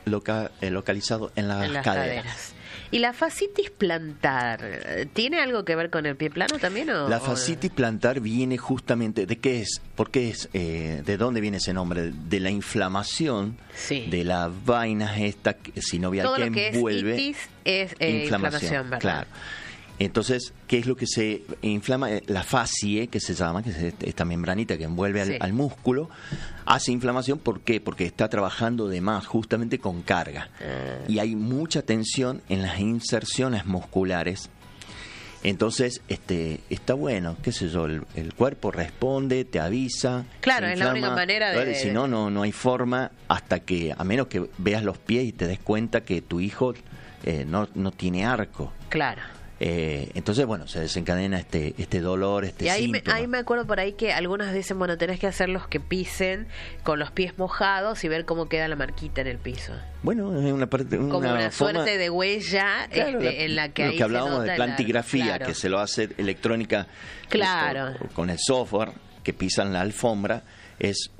localizado en las caderas. ¿Y la fascitis plantar tiene algo que ver con el pie plano también? La fascitis plantar viene justamente, ¿de qué es? ¿Por qué es? ¿De dónde viene ese nombre? De la inflamación de las vainas sinovial todo que lo que envuelve. Es itis es inflamación, ¿verdad? Claro. Entonces, ¿qué es lo que se inflama? La fascie, que se llama, que es esta membranita que envuelve al músculo, hace inflamación. ¿Por qué? Porque está trabajando de más, justamente con carga. Y hay mucha tensión en las inserciones musculares. Entonces, está bueno, qué sé yo, el cuerpo responde, te avisa. Claro, es la única manera de... Si no, no hay forma hasta que, a menos que veas los pies y te des cuenta que tu hijo no tiene arco. Claro. Entonces, bueno, se desencadena este dolor, síntoma. Ahí me acuerdo por ahí que algunos dicen, bueno, tenés que hacerlos que pisen con los pies mojados y ver cómo queda la marquita en el piso. Bueno, es una parte, como una suerte de huella, claro, en la que lo ahí que hablábamos se nota de plantigrafía, que se lo hace electrónica, claro, con el software que pisan la alfombra, es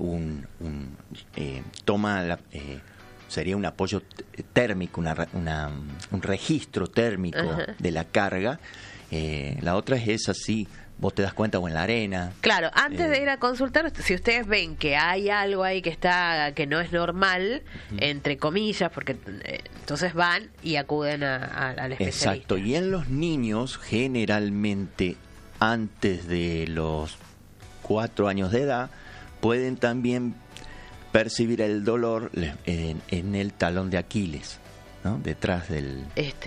toma sería un apoyo térmico, un registro térmico de la carga. La otra es así, vos te das cuenta, o en la arena. Claro, antes de ir a consultar, si ustedes ven que hay algo ahí que no es normal, entre comillas, porque entonces van y acuden al especialista. Exacto, y en los niños, generalmente antes de los 4 años de edad, pueden también percibir el dolor en el talón de Aquiles, ¿no? Detrás del...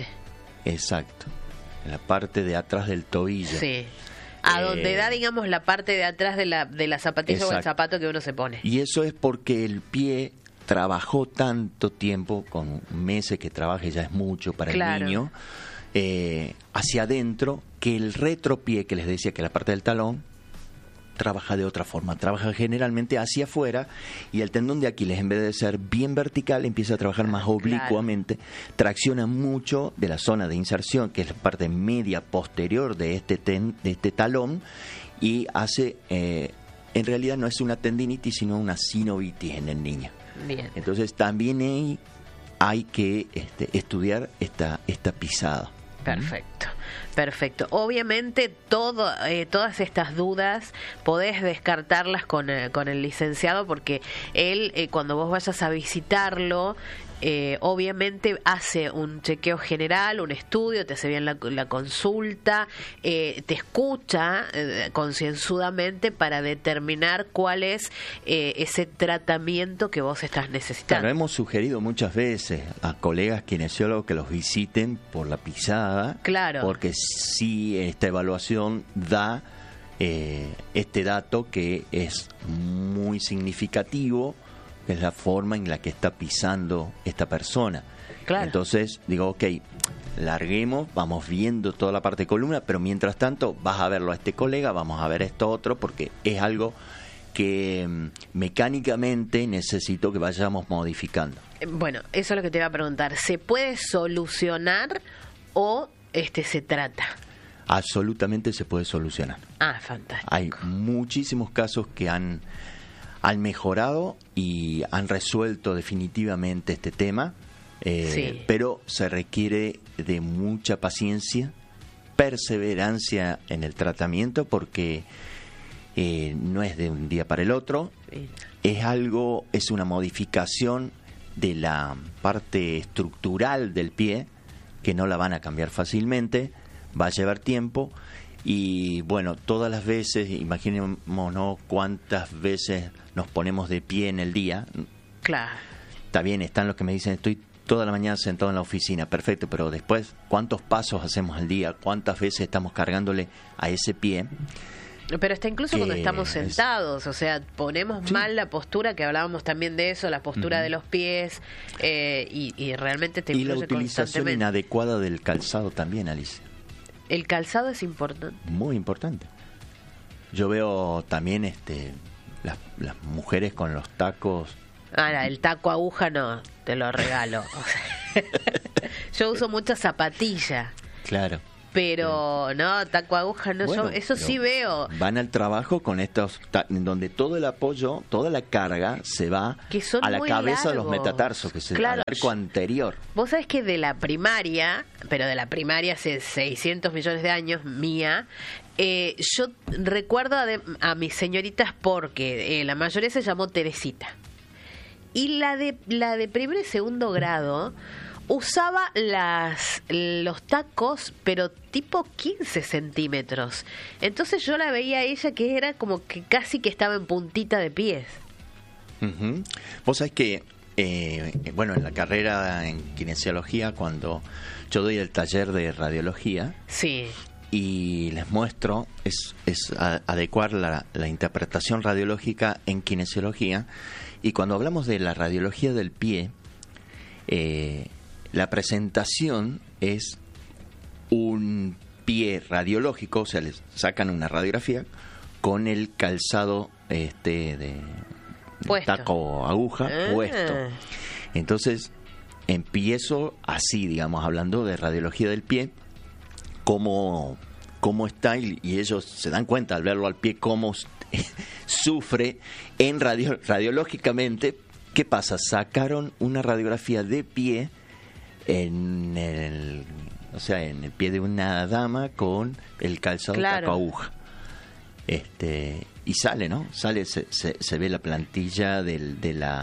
Exacto, en la parte de atrás del tobillo. Sí, a donde da, digamos, la parte de atrás de la zapatilla. Exacto. O el zapato que uno se pone. Y eso es porque el pie trabajó tanto tiempo, con meses que trabaje ya es mucho para el niño, hacia adentro, que el retropié, que les decía que la parte del talón, trabaja de otra forma, trabaja generalmente hacia afuera, y el tendón de Aquiles, en vez de ser bien vertical, empieza a trabajar más oblicuamente, tracciona mucho de la zona de inserción, que es la parte media posterior de este talón, y hace, en realidad no es una tendinitis, sino una sinovitis en el niño. Bien. Entonces también hay que estudiar esta pisada. Perfecto. Perfecto. Obviamente todas estas dudas podés descartarlas con el licenciado, porque él, cuando vos vayas a visitarlo, obviamente hace un chequeo general, un estudio, te hace bien la consulta, te escucha concienzudamente para determinar cuál es ese tratamiento que vos estás necesitando. Claro, hemos sugerido muchas veces a colegas kinesiólogos que los visiten por la pisada, claro, porque sí, esta evaluación da este dato que es muy significativo, que es la forma en la que está pisando esta persona. Claro. Entonces digo, ok, larguemos, vamos viendo toda la parte de columna, pero mientras tanto vas a verlo a este colega, vamos a ver esto otro, porque es algo que mecánicamente necesito que vayamos modificando. Bueno, eso es lo que te iba a preguntar. ¿Se puede solucionar o se trata? Absolutamente se puede solucionar. Ah, fantástico. Hay muchísimos casos que han mejorado y han resuelto definitivamente este tema, pero se requiere de mucha paciencia, perseverancia en el tratamiento, porque no es de un día para el otro, es una modificación de la parte estructural del pie que no la van a cambiar fácilmente, va a llevar tiempo. Y bueno, todas las veces, imaginémonos cuántas veces nos ponemos de pie en el día. Claro. Está bien, están los que me dicen, estoy toda la mañana sentado en la oficina, perfecto, pero después, ¿cuántos pasos hacemos al día? ¿Cuántas veces estamos cargándole a ese pie? Pero está incluso cuando estamos sentados, o sea, ponemos mal la postura, que hablábamos también de eso, la postura de los pies, y realmente te influye constantemente. Y la utilización inadecuada del calzado también, Alicia. ¿El calzado es importante? Muy importante. Yo veo también las mujeres con los tacos. Ahora, el taco aguja no, te lo regalo. Yo uso mucha zapatilla. Claro. Pero no, taco aguja, no, bueno, yo eso sí veo. Van al trabajo con estos, donde todo el apoyo, toda la carga se va a la cabeza de los metatarsos, que es el arco anterior. Vos sabés que de la primaria, pero de la primaria hace 600 millones de años, mía, yo recuerdo a mis señoritas porque la mayoría se llamó Teresita. Y la de primer y segundo grado usaba los tacos, pero tipo 15 centímetros. Entonces yo la veía a ella que era como que casi que estaba en puntita de pies. Uh-huh. Vos sabés que, bueno, en la carrera en kinesiología, cuando yo doy el taller de radiología, sí, y les muestro, es adecuar la interpretación radiológica en kinesiología. Y cuando hablamos de la radiología del pie, la presentación es un pie radiológico, o sea, les sacan una radiografía con el calzado de taco aguja puesto. Entonces, empiezo así, digamos, hablando de radiología del pie, cómo está, y ellos se dan cuenta al verlo al pie cómo sufre radiológicamente. ¿Qué pasa? Sacaron una radiografía de pie en el pie de una dama con el calzado taco aguja. Y sale, ¿no? Se ve la plantilla del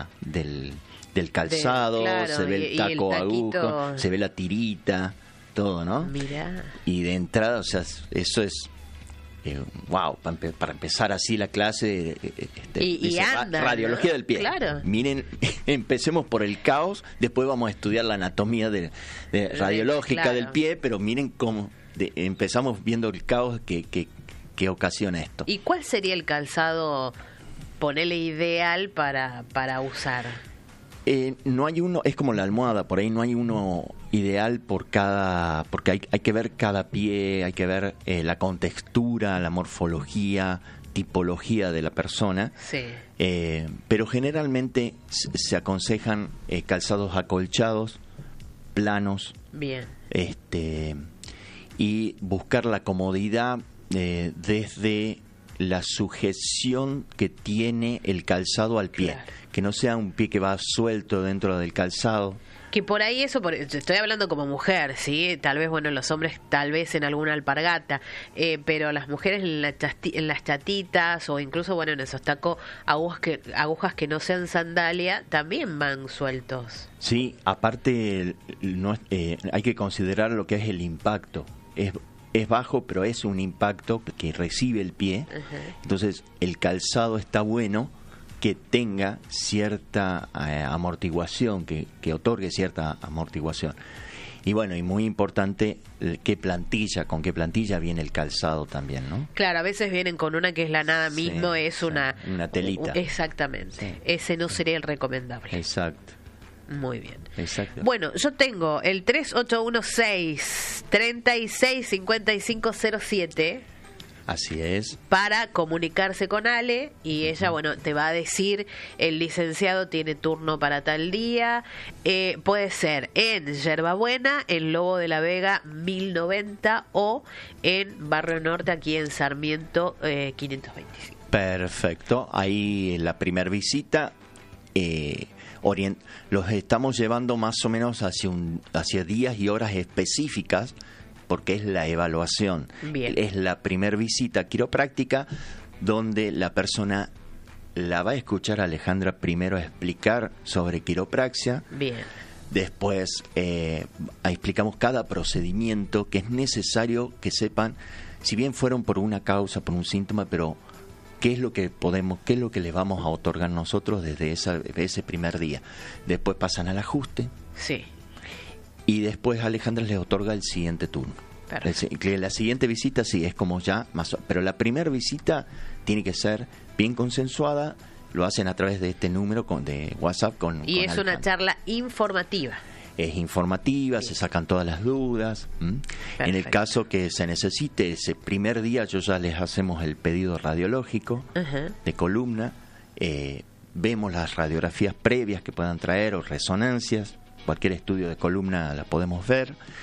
calzado, se ve el taco aguja, se ve la tirita, todo, ¿no? Mirá. Y de entrada, o sea, eso es wow, para empezar así la clase, y anda, radiología del pie. Claro. Miren, empecemos por el caos, después vamos a estudiar la anatomía radiológica del pie, pero miren cómo empezamos viendo el caos que ocasiona esto. ¿Y cuál sería el calzado, ponele, ideal para usar? No hay uno, es como la almohada, por ahí no hay uno ideal porque hay que ver cada pie, hay que ver la contextura, la morfología, tipología de la persona. Sí. Pero generalmente se aconsejan calzados acolchados, planos. Bien. Y buscar la comodidad desde la sujeción que tiene el calzado al pie. Claro. Que no sea un pie que va suelto dentro del calzado. Que por ahí estoy hablando como mujer, ¿sí? Tal vez, bueno, los hombres tal vez en alguna alpargata, pero las mujeres en las chatitas o incluso, bueno, en esos tacos agujas que no sean sandalia, también van sueltos. Sí, aparte hay que considerar lo que es el impacto. Es bajo, pero es un impacto que recibe el pie. Uh-huh. Entonces, el calzado está bueno que tenga cierta amortiguación, que otorgue cierta amortiguación. Y bueno, y muy importante, con qué plantilla viene el calzado también, ¿no? Claro, a veces vienen con una que es la nada mismo, es una telita. Exactamente, sí. Ese no sería el recomendable. Exacto. Muy bien. Exacto. Bueno, yo tengo el 3816-365507. Así es. Para comunicarse con Ale y ella, bueno, te va a decir, el licenciado tiene turno para tal día. Puede ser en Yerbabuena, en Lobo de la Vega 1090 o en Barrio Norte, aquí en Sarmiento 525. Perfecto. Ahí la primera visita los estamos llevando más o menos hacia días y horas específicas, porque es la evaluación. Bien. Es la primer visita quiropráctica donde la persona la va a escuchar a Alejandra primero explicar sobre quiropraxia. Bien. Después explicamos cada procedimiento que es necesario que sepan, si bien fueron por una causa, por un síntoma, pero qué es lo que les vamos a otorgar nosotros desde ese primer día. Después pasan al ajuste. Sí. Y después Alejandra les otorga el siguiente turno. La siguiente visita sí es como ya más, pero la primera visita tiene que ser bien consensuada. Lo hacen a través de este número de WhatsApp y es Alejandra. Una charla informativa. Es informativa, sí. Se sacan todas las dudas. En el caso que se necesite, ese primer día ya les hacemos el pedido radiológico. Uh-huh. De columna. Vemos las radiografías previas que puedan traer o resonancias. Cualquier estudio de columna la podemos ver.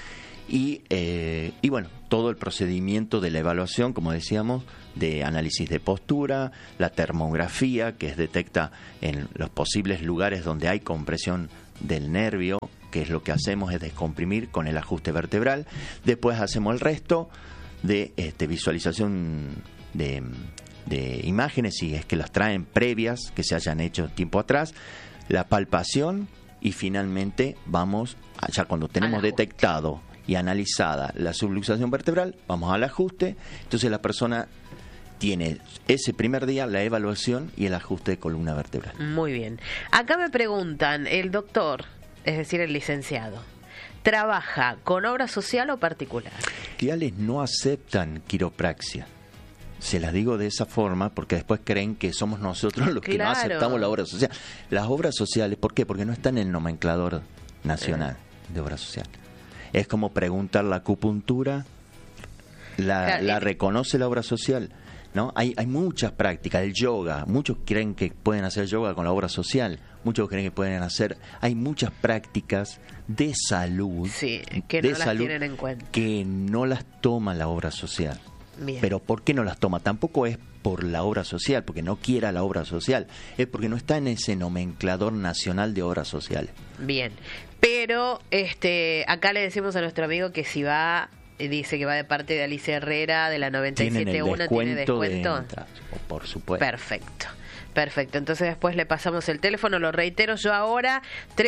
y bueno, todo el procedimiento de la evaluación, como decíamos, de análisis de postura, la termografía, que detecta en los posibles lugares donde hay compresión del nervio, que es lo que hacemos, es descomprimir con el ajuste vertebral. Después hacemos el resto de visualización de imágenes, si es que las traen previas, que se hayan hecho tiempo atrás, la palpación, y finalmente vamos, ya cuando tenemos detectado y analizada la subluxación vertebral, vamos al ajuste. Entonces la persona tiene ese primer día la evaluación y el ajuste de columna vertebral. Muy bien. Acá me preguntan, el doctor, es decir, el licenciado, ¿trabaja con obra social o particular? Los no aceptan quiropraxia. Se las digo de esa forma porque después creen que somos nosotros los que no aceptamos la obra social. Las obras sociales, ¿por qué? Porque no están en el nomenclador nacional de obra social. Es como preguntar la acupuntura, la reconoce la obra social, ¿no? Hay muchas prácticas, el yoga, muchos creen que pueden hacer yoga con la obra social, muchos creen que pueden hacer, hay muchas prácticas de salud, que no las tienen en cuenta, que no las toma la obra social. Bien. Pero ¿por qué no las toma? Tampoco es por la obra social, porque no quiera la obra social, es porque no está en ese nomenclador nacional de obras sociales. Bien, pero acá le decimos a nuestro amigo que si va, dice que va de parte de Alicia Herrera de la 97.1, ¿tiene descuento? Por supuesto. Perfecto, entonces después le pasamos el teléfono, lo reitero yo ahora,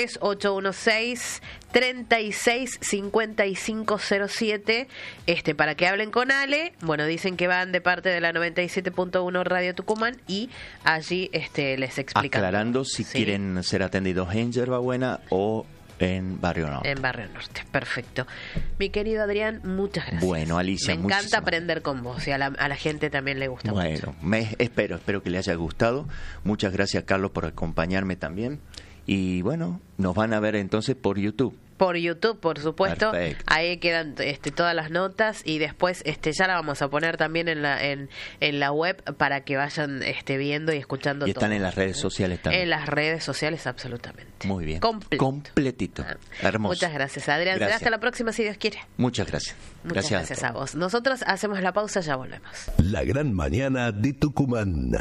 3816-365507, para que hablen con Ale. Bueno, dicen que van de parte de la 97.1 Radio Tucumán y allí les explican. Aclarando si quieren ser atendidos en Yerbabuena o en Barrio Norte. En Barrio Norte, perfecto. Mi querido Adrián, muchas gracias. Bueno, Alicia, me encanta aprender con vos y a la gente también le gusta mucho. Bueno, espero que le haya gustado. Muchas gracias, Carlos, por acompañarme también. Y bueno, nos van a ver entonces por YouTube. Por YouTube, por supuesto. Perfecto. Ahí quedan todas las notas y después ya la vamos a poner también en la web para que vayan viendo y escuchando. Y están todo en las redes sociales también. En las redes sociales, absolutamente. Muy bien. Completito. Hermoso. Muchas gracias, Adrián. Será hasta la próxima, si Dios quiere. Muchas gracias. Muchas gracias a vos. Nosotros hacemos la pausa, ya volvemos. La gran mañana de Tucumán.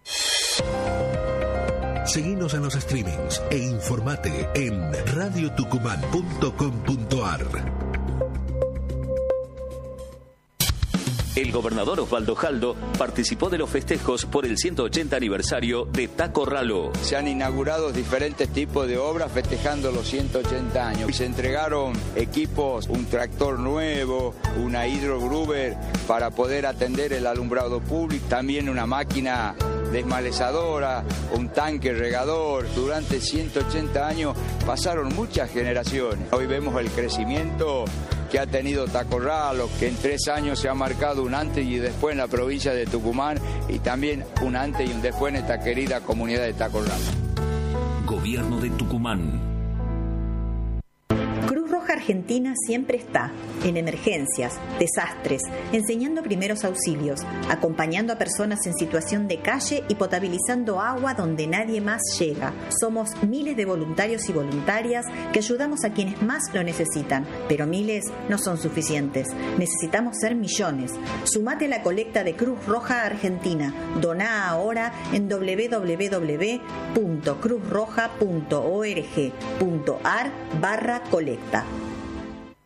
Seguinos en los streamings e informate en radiotucumán.com.ar. El gobernador Osvaldo Jaldo participó de los festejos por el 180 aniversario de Taco Ralo. Se han inaugurado diferentes tipos de obras festejando los 180 años. Se entregaron equipos, un tractor nuevo, una hidrogruber para poder atender el alumbrado público, también una máquina desmalezadora, un tanque regador. Durante 180 años pasaron muchas generaciones. Hoy vemos el crecimiento que ha tenido Taco Ralo, que en 3 años se ha marcado un antes y después en la provincia de Tucumán y también un antes y un después en esta querida comunidad de Taco Ralo. Gobierno de Tucumán. Cruz Roja Argentina siempre está en emergencias, desastres, enseñando primeros auxilios, acompañando a personas en situación de calle y potabilizando agua donde nadie más llega. Somos miles de voluntarios y voluntarias que ayudamos a quienes más lo necesitan, pero miles no son suficientes. Necesitamos ser millones. Sumate a la colecta de Cruz Roja Argentina. Doná ahora en www.cruzroja.org.ar/colecta.